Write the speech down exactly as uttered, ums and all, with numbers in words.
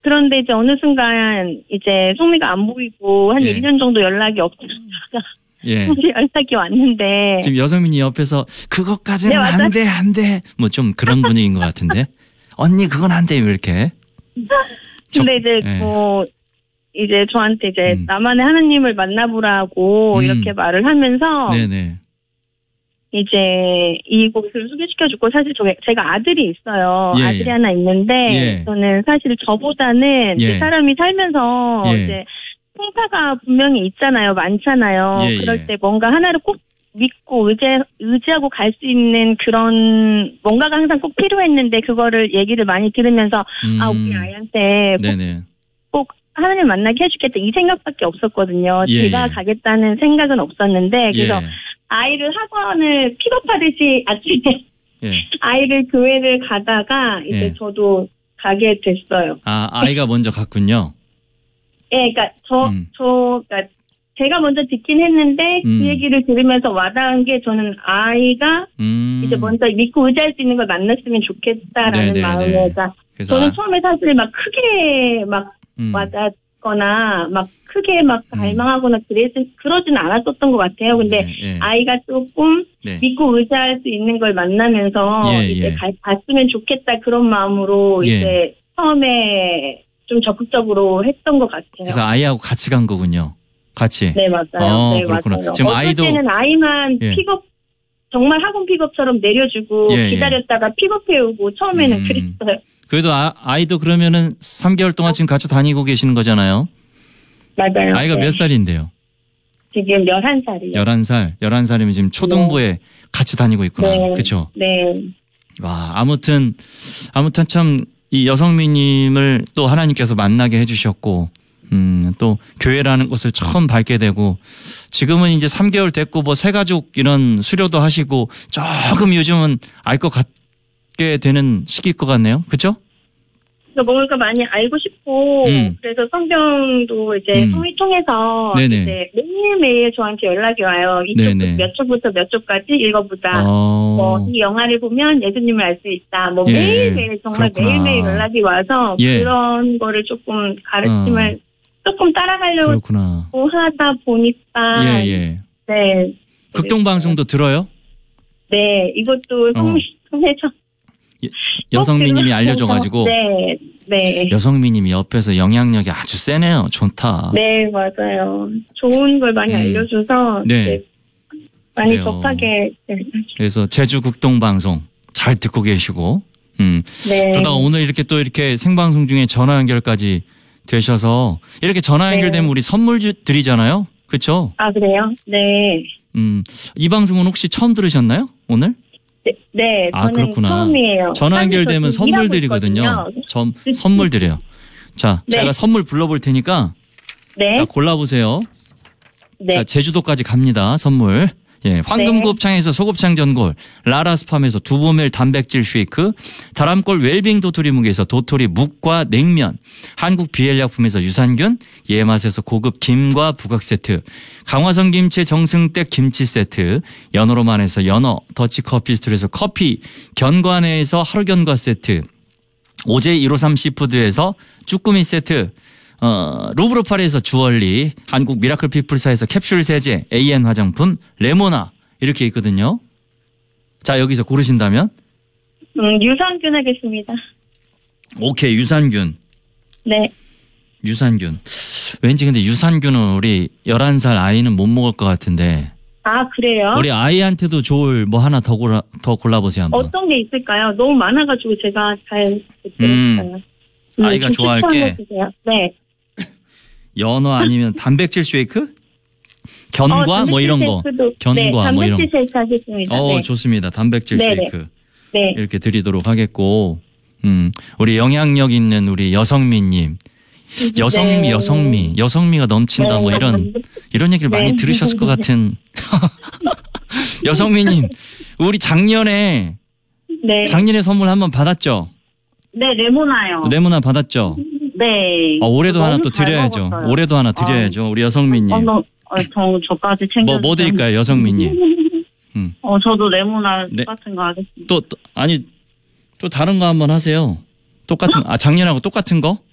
그런데 이제 어느 순간 이제 송미가 안 보이고 한 예. 일 년 정도 연락이 없다가 예. 연락이 왔는데 지금 여성민이 옆에서 그것까지는 네, 맞아요. 안 돼, 안 돼. 뭐 좀 그런 분위기인 것 같은데. 언니 그건 안 돼, 이렇게. 근데 이제 예. 뭐 이제 저한테 이제 음. 나만의 하나님을 만나보라고 음. 이렇게 말을 하면서 네네. 이제 이곳을 소개시켜주고 사실 저, 제가 아들이 있어요. 예, 아들이 예. 하나 있는데 예. 저는 사실 저보다는 예. 그 사람이 살면서 예. 이제 풍파가 분명히 있잖아요. 많잖아요. 예, 그럴 예. 때 뭔가 하나를 꼭 믿고 의지, 의지하고 갈 수 있는 그런 뭔가가 항상 꼭 필요했는데 그거를 얘기를 많이 들으면서 음. 아 우리 아이한테 꼭, 네네. 꼭 하나님 만나게 해주겠다 이 생각밖에 없었거든요. 예, 제가 예. 가겠다는 생각은 없었는데 그래서 예. 아이를 학원을 픽업하듯이 아침에 예. 아이를 교회를 가다가 이제 예. 저도 가게 됐어요. 아, 아이가 먼저 갔군요. 예, 그러니까 저, 음. 저, 그러니까 제가 먼저 듣긴 했는데 음. 그 얘기를 들으면서 와닿은 게 저는 아이가 음. 이제 먼저 믿고 의지할 수 있는 걸 만났으면 좋겠다라는 네네네. 마음에 그러니까 그래서 저는 아, 처음에 사실 막 크게 막 음. 와닿거나 막 크게 막 음. 갈망하거나 그러진, 그러진 않았었던 것 같아요. 근데 네, 예. 아이가 조금 네. 믿고 의지할 수 있는 걸 만나면서 예, 이제 예. 가, 봤으면 좋겠다 그런 마음으로 예. 이제 처음에 좀 적극적으로 했던 것 같아요. 그래서 아이하고 같이 간 거군요. 같이. 네 맞아요. 어, 네 그렇구나. 맞아요. 지금 어떨 아이도- 때는 아이만 예. 픽업 정말 학원 픽업처럼 내려주고 예, 예. 기다렸다가 픽업해오고 처음에는 음. 그랬어요. 그래도 아, 아이도 그러면은 삼 개월 동안 지금 같이 다니고 계시는 거잖아요. 맞아요. 아이가 네. 몇 살인데요? 지금 열한 살이요. 열한 살. 열한 살이면 지금 초등부에 같이 다니고 있구나. 네. 그렇죠? 네. 와, 아무튼 아무튼 참 이 여성미님을 또 하나님께서 만나게 해주셨고, 음, 또 교회라는 곳을 처음 밟게 되고, 지금은 이제 삼 개월 됐고 뭐 새가족 이런 수료도 하시고 조금 요즘은 알 것 같게 되는 시기일 것 같네요. 그렇죠? 그래서 뭔가 많이 알고 싶고 음. 그래서 성경도 이제 음. 성의 통해서 네네. 이제 매일매일 저한테 연락이 와요. 이쪽 네네. 몇 쪽부터 몇 쪽까지 읽어보자. 어. 뭐 이 영화를 보면 예수님을 알 수 있다. 뭐 예. 매일매일 정말 그렇구나. 매일매일 연락이 와서 예. 그런 거를 조금 가르침을 조금 따라가려고 그렇구나. 하다 보니까 예, 예. 네. 극동방송도 들어요? 네. 이것도 성의 통해서 예, 여성미님이 알려줘가지고. 네. 네. 여성미님이 옆에서 영향력이 아주 세네요. 좋다. 네, 맞아요. 좋은 걸 많이 음. 알려줘서 네. 이제 많이 그래요. 접하게 네. 그래서 제주 극동방송 잘 듣고 계시고, 음. 네. 그러다가 오늘 이렇게 또 이렇게 생방송 중에 전화 연결까지 되셔서 이렇게 전화 연결되면 네. 우리 선물 주- 드리잖아요. 그렇죠? 아, 그래요? 네. 음. 이 방송은 혹시 처음 들으셨나요? 오늘? 네, 네, 아, 저는 그렇구나. 처음이에요. 전화 연결되면 사실 저 선물 일하고 드리거든요. 있거든요. 선, 선물 드려요. 자, 네. 제가 선물 불러볼 테니까 네. 자, 골라보세요. 네. 자, 제주도까지 갑니다. 선물. 예, 황금곱창에서 소곱창 전골, 라라스팜에서 두부밀 단백질 쉐이크, 다람골 웰빙 도토리 묵에서 도토리 묵과 냉면, 한국 비엘약품에서 유산균, 예맛에서 고급 김과 부각 세트, 강화성 김치 정승댁 김치 세트, 연어로만에서 연어, 더치커피 스토리에서 커피, 견과내에서 하루견과 세트, 오제이 일오삼 시푸드에서 쭈꾸미 세트, 어, 루브르파리에서 주얼리, 한국 미라클 피플사에서 캡슐 세제, 에이엔 화장품, 레모나 이렇게 있거든요. 자, 여기서 고르신다면? 음, 유산균 하겠습니다. 오케이, 유산균. 네. 유산균. 왠지 근데 유산균은 우리 열한 살 아이는 못 먹을 것 같은데. 아, 그래요? 우리 아이한테도 좋을 뭐 하나 더 골라, 더 골라보세요, 한번. 어떤 게 있을까요? 너무 많아가지고 제가 잘 음, 모르겠어요. 아이가 좀 좋아할 게? 추천해주세요. 네. 연어 아니면 단백질 쉐이크? 견과 어, 뭐 이런 거. 쉐이크도, 견과 네, 뭐 이런 단백질 쉐이크 하겠습니다. 어, 네. 좋습니다. 단백질 네네. 쉐이크. 네. 이렇게 드리도록 하겠고, 음, 우리 영향력 있는 우리 여성미님. 여성미, 네. 여성미, 여성미가 넘친다, 네. 뭐 이런, 이런 얘기를 많이 네. 들으셨을 것 같은. 여성미님, 우리 작년에, 네. 작년에 선물 한번 받았죠? 네, 레모나요. 레모나 받았죠? 네. 어, 올해도 너무 하나 또 잘 드려야죠. 먹었어요. 올해도 하나 드려야죠. 우리 여성미님. 어, 너, 어, 저, 저까지 챙겨. 뭐, 뭐 드릴까요, 여성미님? 음. 어, 저도 레모나 네. 같은 거 하겠습니다. 또, 또, 아니, 또 다른 거 한번 하세요. 똑같은, 아, 작년하고 똑같은 거?